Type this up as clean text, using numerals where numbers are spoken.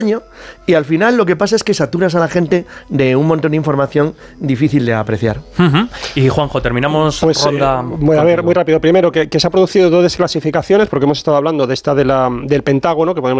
y al final lo que pasa es que saturas a la gente de un montón de información difícil de apreciar. Y Juanjo, terminamos ronda. Voy a ver muy rápido. Primero, que se ha producido 2 desclasificaciones, porque hemos estado hablando de esta del Pentágono, que podemos